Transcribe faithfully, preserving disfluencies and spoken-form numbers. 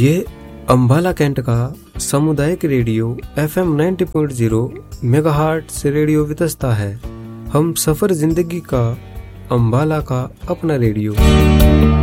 ये अम्बाला कैंट का सामुदायिक radio F M ninety point zero megahertz से रेडियो वितस्ता है। हम सफर जिंदगी का, अम्बाला का अपना रेडियो।